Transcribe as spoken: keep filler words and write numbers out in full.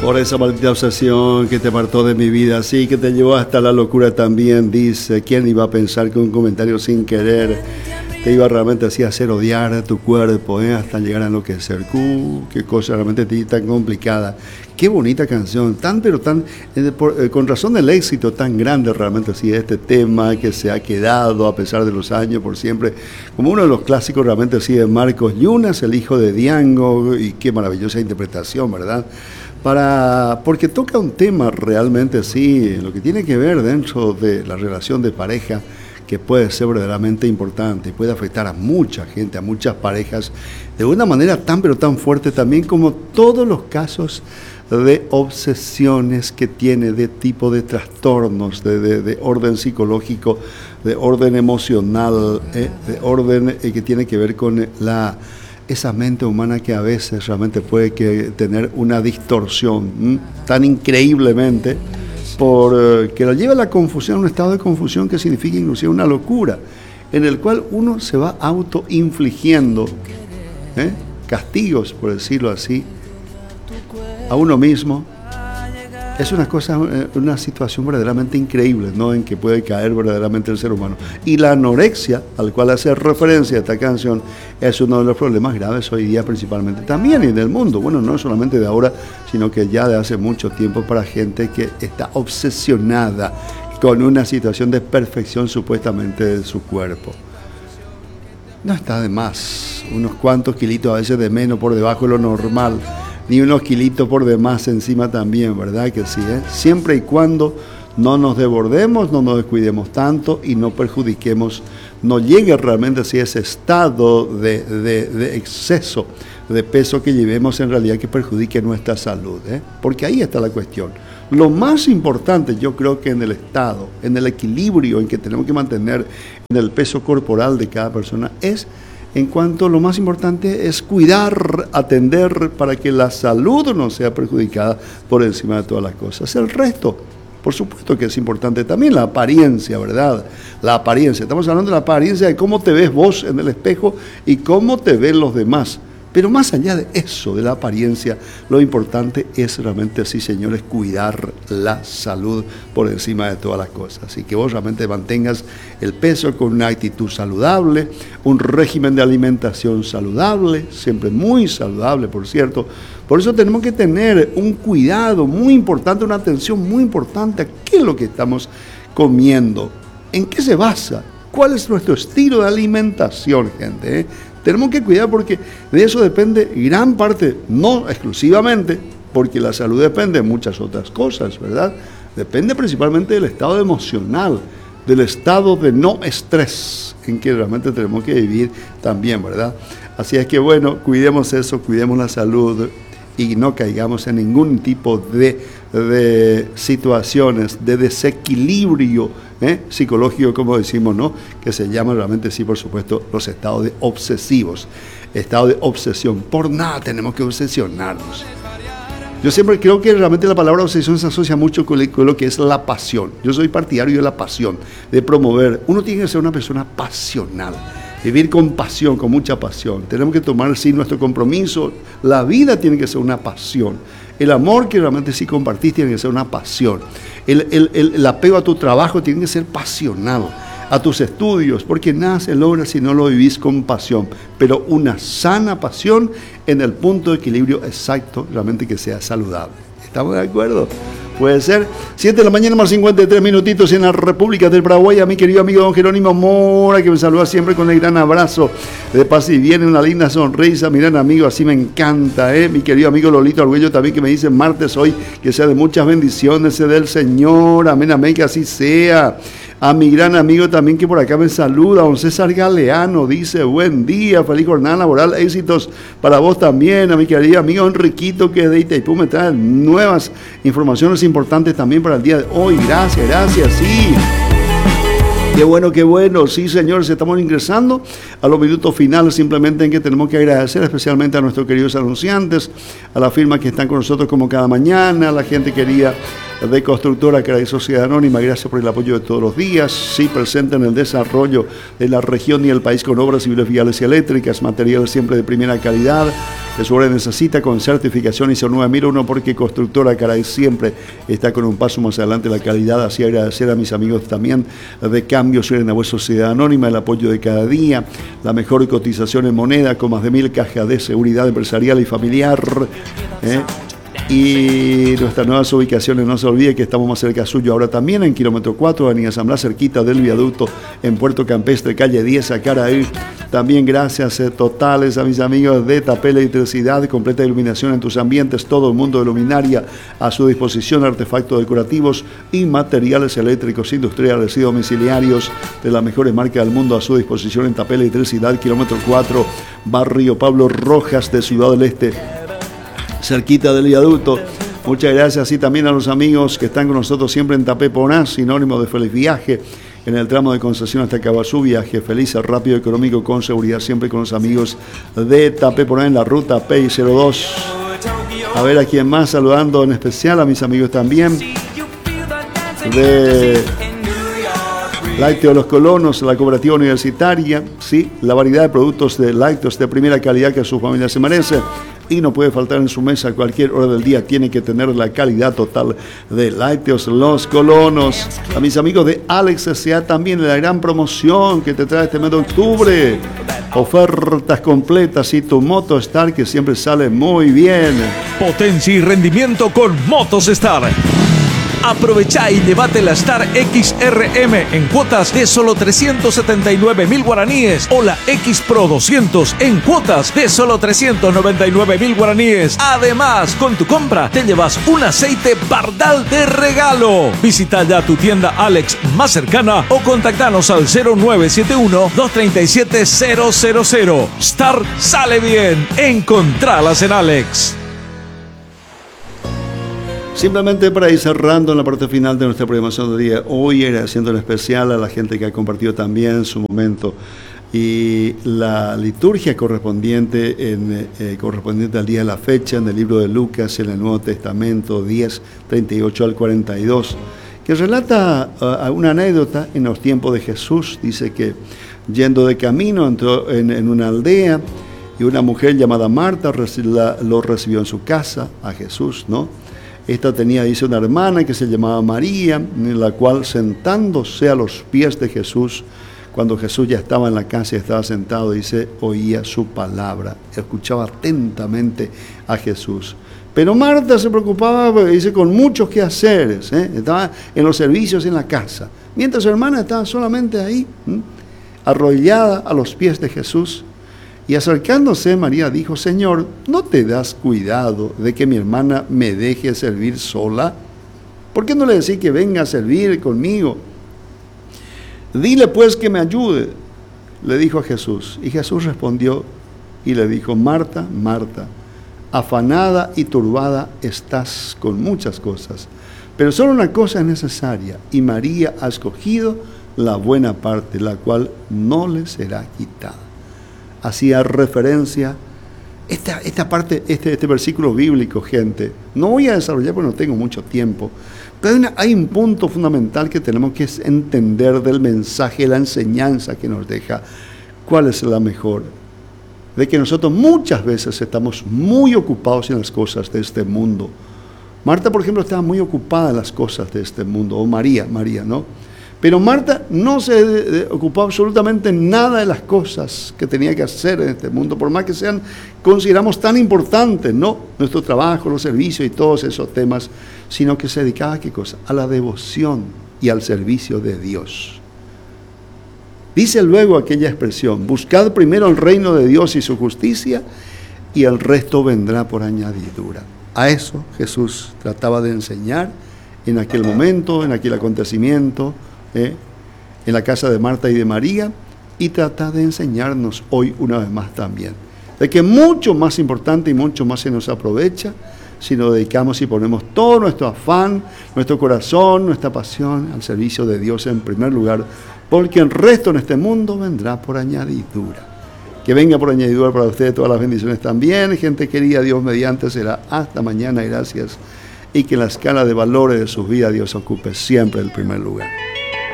Por esa maldita obsesión que te apartó de mi vida, así que te llevó hasta la locura también, dice. ¿Quién iba a pensar que un comentario sin querer te iba realmente así a hacer odiar a tu cuerpo, eh, hasta llegar a enloquecer? Uh, qué cosa realmente tan complicada. Qué bonita canción, tan pero tan, eh, por, eh, con razón del éxito tan grande realmente así, este tema que se ha quedado a pesar de los años por siempre, como uno de los clásicos realmente así de Marcos Yunas, el hijo de Diango, y qué maravillosa interpretación, ¿verdad? Para, porque toca un tema realmente así, lo que tiene que ver dentro de la relación de pareja, que puede ser verdaderamente importante y puede afectar a mucha gente, a muchas parejas, de una manera tan pero tan fuerte también como todos los casos de obsesiones que tiene, de tipo de trastornos, de, de, de orden psicológico, de orden emocional, eh, de orden eh, que tiene que ver con la... esa mente humana que a veces realmente puede que tener una distorsión ¿m? tan increíblemente por, eh, que la lleva a la confusión, un estado de confusión que significa inclusive una locura, en el cual uno se va autoinfligiendo ¿eh? castigos, por decirlo así, a uno mismo. Es una cosa, una situación verdaderamente increíble, ¿no? En que puede caer verdaderamente el ser humano. Y la anorexia, al cual hace referencia esta canción, es uno de los problemas graves hoy día principalmente, también en el mundo. Bueno, no solamente de ahora, sino que ya de hace mucho tiempo, para gente que está obsesionada con una situación de perfección supuestamente de su cuerpo. No está de más, unos cuantos kilitos a veces de menos por debajo de lo normal, ni unos kilitos por demás encima también, ¿verdad que sí? Eh? Siempre y cuando no nos desbordemos, no nos descuidemos tanto y no perjudiquemos, no llegue realmente así ese estado de, de, de exceso de peso que llevemos en realidad que perjudique nuestra salud, ¿eh? Porque ahí está la cuestión. Lo más importante yo creo que en el estado, en el equilibrio en que tenemos que mantener en el peso corporal de cada persona es en cuanto lo más importante es cuidar, atender para que la salud no sea perjudicada por encima de todas las cosas. El resto, por supuesto que es importante también, la apariencia, ¿verdad? La apariencia, estamos hablando de la apariencia de cómo te ves vos en el espejo y cómo te ven los demás. Pero más allá de eso, de la apariencia, lo importante es realmente así, señores, cuidar la salud por encima de todas las cosas. Así que vos realmente mantengas el peso con una actitud saludable, un régimen de alimentación saludable, siempre muy saludable, por cierto. Por eso tenemos que tener un cuidado muy importante, una atención muy importante a qué es lo que estamos comiendo, en qué se basa, cuál es nuestro estilo de alimentación, gente, ¿eh? Tenemos que cuidar porque de eso depende gran parte, no exclusivamente, porque la salud depende de muchas otras cosas, ¿verdad? Depende principalmente del estado emocional, del estado de no estrés en que realmente tenemos que vivir también, ¿verdad? Así es que bueno, cuidemos eso, cuidemos la salud y no caigamos en ningún tipo de, de situaciones de desequilibrio ¿eh? psicológico, como decimos, ¿no? Que se llama realmente, sí, por supuesto, los estados de obsesivos, estado de obsesión. Por nada tenemos que obsesionarnos. Yo siempre creo que realmente la palabra obsesión se asocia mucho con lo que es la pasión. Yo soy partidario de la pasión, de promover. Uno tiene que ser una persona pasional, vivir con pasión, con mucha pasión. Tenemos que tomar, sí, nuestro compromiso. La vida tiene que ser una pasión. El amor que realmente sí compartís tiene que ser una pasión. El, el, el, el apego a tu trabajo tiene que ser pasional. A tus estudios, porque nada se logra si no lo vivís con pasión, pero una sana pasión en el punto de equilibrio exacto, realmente que sea saludable. ¿Estamos de acuerdo? Puede ser. siete de la mañana más cincuenta y tres minutitos en la República del Paraguay. A mi querido amigo don Jerónimo Mora, que me saluda siempre con el gran abrazo de paz y bien, una linda sonrisa. Mi gran amigo, así me encanta, ¿eh? Mi querido amigo Lolito Arguello también, que me dice martes hoy, que sea de muchas bendiciones del Señor. Amén, amén, que así sea. A mi gran amigo también que por acá me saluda, don César Galeano, dice, buen día, feliz jornada laboral, éxitos para vos también. A mi querido amigo Enriquito, que de Itaipú me trae nuevas informaciones importantes también para el día de hoy. Gracias, gracias, sí. Qué bueno, qué bueno. Sí, señores, estamos ingresando a los minutos finales, simplemente en que tenemos que agradecer especialmente a nuestros queridos anunciantes, a la firma que están con nosotros como cada mañana, a la gente querida de Constructora Caray Sociedad Anónima, gracias por el apoyo de todos los días, sí, presente en el desarrollo de la región y el país con obras civiles, viales y eléctricas, materiales siempre de primera calidad, que su obra necesita con certificación I S O nueve mil uno, porque Constructora Caray siempre está con un paso más adelante de la calidad. Así agradecer a mis amigos también de Cambio Suena Sociedad Anónima, el apoyo de cada día, la mejor cotización en moneda, con más de mil cajas de seguridad empresarial y familiar, ¿eh? Y nuestras nuevas ubicaciones, no se olvide que estamos más cerca suyo ahora también en kilómetro cuatro, avenida San Blas, cerquita del viaducto, en Puerto Campestre, calle diez, a Caraí. También gracias eh, totales a mis amigos de Tapel Electricidad, completa iluminación en tus ambientes, todo el mundo de luminaria a su disposición, artefactos decorativos y materiales eléctricos industriales y domiciliarios de las mejores marcas del mundo a su disposición en Tapel Electricidad, kilómetro cuatro, barrio Pablo Rojas de Ciudad del Este, cerquita del viaducto. Muchas gracias y también a los amigos que están con nosotros siempre en Tapé Poná, sinónimo de feliz viaje en el tramo de Concepción hasta Cabazú, viaje feliz, rápido, económico, con seguridad, siempre con los amigos de Tapé Poná en la ruta P I cero dos. A ver a quién más, saludando en especial a mis amigos también de Lácteos Los Colonos, la cooperativa universitaria, sí, la variedad de productos de lácteos de primera calidad que su familia se merece. Y no puede faltar en su mesa a cualquier hora del día, tiene que tener la calidad total de Lácteos Los Colonos. A mis amigos de Alex S A también la gran promoción que te trae este mes de octubre. Ofertas completas y tu Motostar, que siempre sale muy bien. Potencia y rendimiento con Motostar. Aprovecha y llévate la Star X R M en cuotas de solo trescientos setenta y nueve mil guaraníes o la X Pro doscientos en cuotas de solo trescientos noventa y nueve mil guaraníes. Además, con tu compra te llevas un aceite Bardal de regalo. Visita ya tu tienda Alex más cercana o contactanos al cero nueve siete uno, dos tres siete, cero cero cero. Star sale bien. Encontralas en Alex. Simplemente para ir cerrando en la parte final de nuestra programación de día, hoy era haciendo en especial a la gente que ha compartido también su momento y la liturgia correspondiente en, eh, correspondiente al día de la fecha en el libro de Lucas en el Nuevo Testamento diez, treinta y ocho al cuarenta y dos, que relata uh, una anécdota en los tiempos de Jesús. Dice que yendo de camino entró en, en una aldea y una mujer llamada Marta la, lo recibió en su casa a Jesús, ¿no? Esta tenía, dice, una hermana que se llamaba María, en la cual sentándose a los pies de Jesús, cuando Jesús ya estaba en la casa y estaba sentado, dice, oía su palabra, escuchaba atentamente a Jesús. Pero Marta se preocupaba, dice, con muchos quehaceres, ¿eh? Estaba en los servicios en la casa, mientras su hermana estaba solamente ahí, ¿eh? arrodillada a los pies de Jesús. Y acercándose, María dijo, Señor, ¿no te das cuidado de que mi hermana me deje servir sola? ¿Por qué no le decís que venga a servir conmigo? Dile pues que me ayude, le dijo a Jesús. Y Jesús respondió y le dijo, Marta, Marta, afanada y turbada estás con muchas cosas, pero solo una cosa es necesaria, y María ha escogido la buena parte, la cual no le será quitada. Hacía referencia esta, esta parte, este, este versículo bíblico, gente. No voy a desarrollar porque no tengo mucho tiempo, pero hay, una, hay un punto fundamental que tenemos que entender del mensaje, la enseñanza que nos deja. ¿Cuál es la mejor? De que nosotros muchas veces estamos muy ocupados en las cosas de este mundo. Marta, por ejemplo, estaba muy ocupada en las cosas de este mundo, o María, María, ¿no? Pero Marta no se ocupó absolutamente nada de las cosas que tenía que hacer en este mundo, por más que sean, consideramos tan importantes, ¿no? Nuestro trabajo, los servicios y todos esos temas, sino que se dedicaba a qué cosa? A la devoción y al servicio de Dios. Dice luego aquella expresión, buscad primero el reino de Dios y su justicia, y el resto vendrá por añadidura. A eso Jesús trataba de enseñar en aquel momento, en aquel acontecimiento, Eh, en la casa de Marta y de María, y trata de enseñarnos hoy una vez más también, de que mucho más importante y mucho más se nos aprovecha si nos dedicamos y ponemos todo nuestro afán, nuestro corazón, nuestra pasión al servicio de Dios en primer lugar, porque el resto en este mundo vendrá por añadidura. Que venga por añadidura para ustedes todas las bendiciones también. Gente querida, Dios mediante será hasta mañana. Gracias. Y que en la escala de valores de sus vidas Dios ocupe siempre el primer lugar.